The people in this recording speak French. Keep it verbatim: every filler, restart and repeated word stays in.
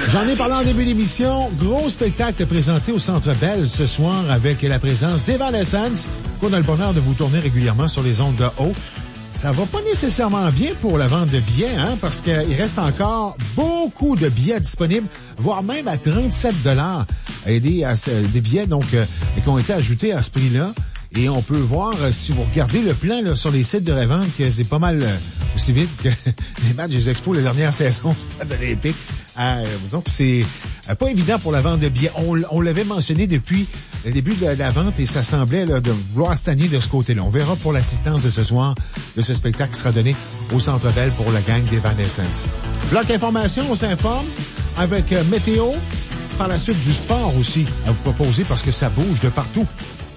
J'en ai parlé en début d'émission. Gros spectacle présenté au Centre Bell ce soir avec la présence d'Evanescence, qu'on a le bonheur de vous tourner régulièrement sur les ondes de haut. Ça va pas nécessairement bien pour la vente de billets, hein, parce qu'il reste encore beaucoup de billets disponibles, voire même à trente-sept dollars. Et des, des billets, donc, euh, qui ont été ajoutés à ce prix-là. Et on peut voir, euh, si vous regardez le plan là, sur les sites de revente, que c'est pas mal euh, aussi vite que les matchs des Expos la dernière saison au Stade olympique. Euh, donc, c'est euh, pas évident pour la vente de billets. On, on l'avait mentionné depuis le début de la vente et ça semblait là, de vouloir stagner de ce côté-là. On verra pour l'assistance de ce soir de ce spectacle qui sera donné au Centre Bell pour la gang d'Evanescence. Bloc information, on s'informe avec euh, météo. Par la suite du sport aussi à vous proposer parce que ça bouge de partout.